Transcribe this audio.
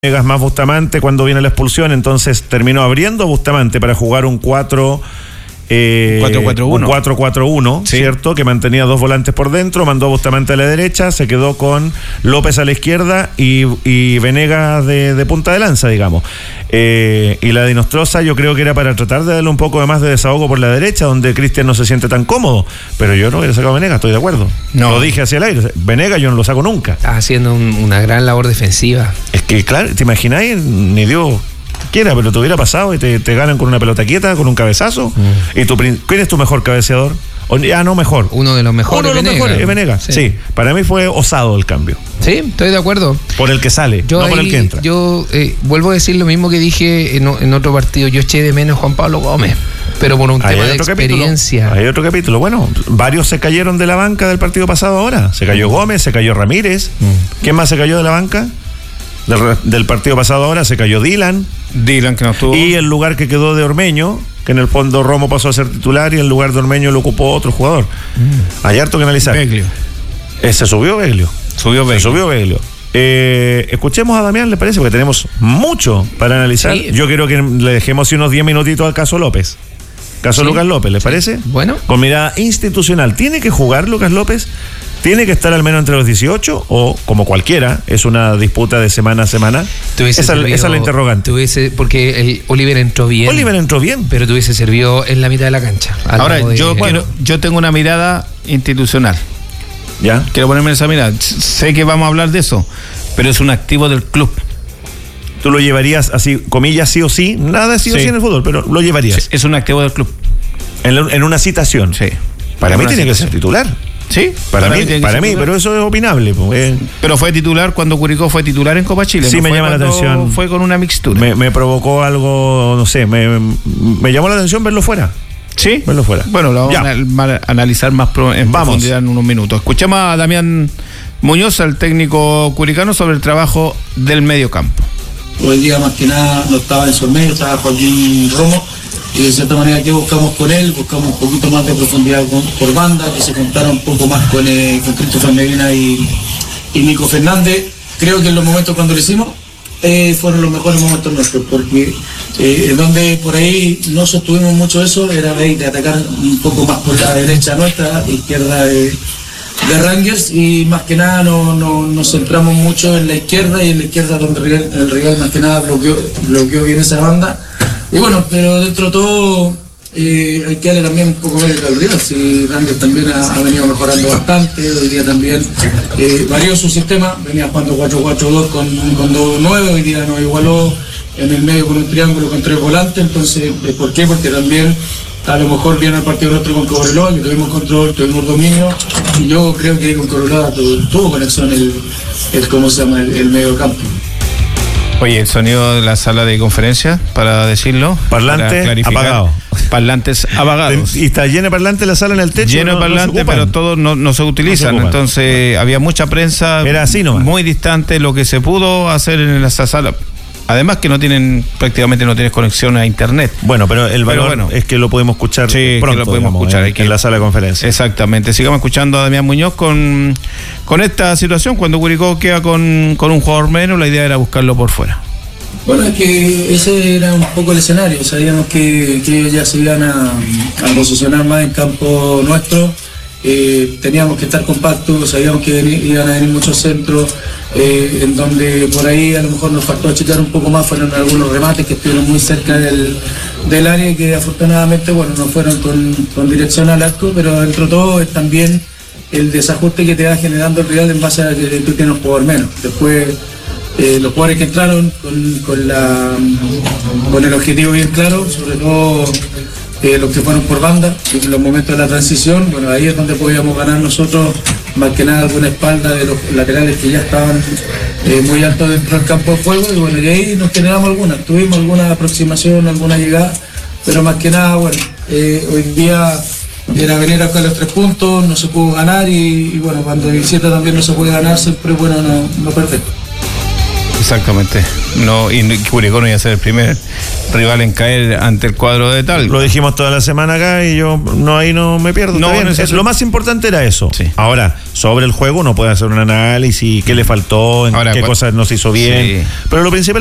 Venegas más Bustamante cuando viene la expulsión, entonces terminó abriendo Bustamante para jugar un 4-4-1, sí. ¿Cierto? Que mantenía dos volantes por dentro, mandó a Bustamante a la derecha, se quedó con López a la izquierda y Venegas de punta de lanza, digamos. Y la de Nostroza yo creo que era para tratar de darle un poco de más de desahogo por la derecha, donde Cristian no se siente tan cómodo, pero yo no hubiera sacado a Venegas, estoy de acuerdo. No. Lo dije hacia el aire, Venegas yo no lo saco nunca. Está haciendo una gran labor defensiva. Es que claro, ¿te imagináis? Ni Dios quiera, pero te hubiera pasado y te ganan con una pelota quieta, con un cabezazo. ¿Y quién es tu mejor cabeceador? No mejor. Uno de los mejores. Uno de los mejores es Venegas. Sí, para mí fue osado el cambio. Sí, estoy de acuerdo. Por el que sale, no por el que entra. Yo vuelvo a decir lo mismo que dije en otro partido. Yo eché de menos a Juan Pablo Gómez, pero por un tema de experiencia. Hay otro capítulo. Bueno, varios se cayeron de la banca del partido pasado ahora. Se cayó Gómez, se cayó Ramírez. ¿Quién más se cayó de la banca? Del partido pasado ahora se cayó Dylan, que no estuvo. Y el lugar que quedó de Ormeño, que en el fondo Romo pasó a ser titular y el lugar de Ormeño lo ocupó otro jugador. Hay harto que analizar. Beglio. Se subió Beglio. Escuchemos a Damián, ¿le parece? Porque tenemos mucho para analizar. Sí. Yo quiero que le dejemos unos 10 minutitos al caso López. Caso Lucas López, ¿le parece? Bueno. Con mirada institucional. ¿Tiene que jugar Lucas López? ¿Tiene que estar al menos entre los 18? ¿O como cualquiera? ¿Es una disputa de semana a semana? Esa es la interrogante. Porque el Oliver entró bien. Pero tuviese servido en la mitad de la cancha. Ahora, yo tengo una mirada institucional. ¿Ya? Quiero ponerme en esa mirada. Sé que vamos a hablar de eso, pero es un activo del club. ¿Tú lo llevarías así, comillas, sí o sí? Nada sí o sí en el fútbol, pero lo llevarías. Sí, es un activo del club. En una citación. Sí. Para mí tiene que ser titular. Sí, para mí, pero eso es opinable. Pero fue titular cuando Curicó fue titular en Copa Chile. Sí, me llama la atención. Fue con una mixtura. Me provocó algo, no sé, me llamó la atención verlo fuera. Sí, verlo fuera. Bueno, lo vamos a analizar más en profundidad en unos minutos. Escuchamos a Damián Muñoz, al técnico curicano, sobre el trabajo del mediocampo. Hoy día más que nada no estaba en su medio, estaba Joaquín Romo. Y de cierta manera que buscamos con él, buscamos un poquito más de profundidad por banda, que se contara un poco más con Christopher Medina y Nico Fernández. Creo que en los momentos cuando lo hicimos fueron los mejores momentos nuestros, porque donde por ahí no sostuvimos mucho eso era de atacar un poco más por la derecha nuestra, izquierda de Rangers, y más que nada nos centramos mucho en la izquierda, y en la izquierda donde el rival más que nada bloqueó bien esa banda. Y bueno, pero dentro de todo hay que darle también un poco mérito al rival. Si Rangers también ha venido mejorando bastante, hoy día también varió su sistema, venía jugando 4-4-2 con 2-9, hoy día nos igualó en el medio con un triángulo con 3 volantes. Entonces, ¿por qué? Porque también a lo mejor viene el partido nuestro con Cobreloa, que tuvimos control, tuvimos dominio, y yo creo que con Cobreloa tuvo conexión el medio campo. Oye, el sonido de la sala de conferencia, para decirlo. Parlante apagado. Parlantes apagados. ¿Y está llena de parlantes la sala en el techo? Lleno de parlantes, pero todos no se utilizan. Entonces, había mucha prensa. Era así nomás. Muy distante lo que se pudo hacer en esa sala. Además que prácticamente no tienes conexión a internet. Bueno, pero el valor es que lo podemos escuchar pronto, lo podemos escuchar en la sala de conferencia. Exactamente. Sigamos escuchando a Damián Muñoz con esta situación. Cuando Curicó queda con un jugador menos, la idea era buscarlo por fuera. Bueno, es que ese era un poco el escenario. Sabíamos que ellos ya se iban a posicionar más en campo nuestro. Teníamos que estar compactos, sabíamos que iban a venir muchos centros, en donde por ahí a lo mejor nos faltó achicar un poco más. Fueron algunos remates que estuvieron muy cerca del área y que afortunadamente no fueron con dirección al arco, pero dentro de todo es también el desajuste que te va generando el rival en base a que tú tienes un jugador menos. Después los jugadores que entraron con el objetivo bien claro, sobre todo los que fueron por banda, en los momentos de la transición, bueno, ahí es donde podíamos ganar nosotros, más que nada alguna espalda de los laterales que ya estaban muy altos dentro del campo de juego, y bueno, y ahí nos generamos tuvimos alguna aproximación, alguna llegada, pero más que nada, bueno, hoy día era venir acá a los 3 puntos, no se pudo ganar, y bueno, cuando de visita también no se puede ganar, siempre bueno no perder. Exactamente. No, y Curicó no iba a ser el primer rival en caer ante el cuadro de tal. Lo dijimos toda la semana acá y yo ahí no me pierdo. No, lo más importante era eso. Sí. Ahora, sobre el juego uno puede hacer un análisis, qué le faltó, en qué cosas no se hizo bien. Sí. Pero lo principal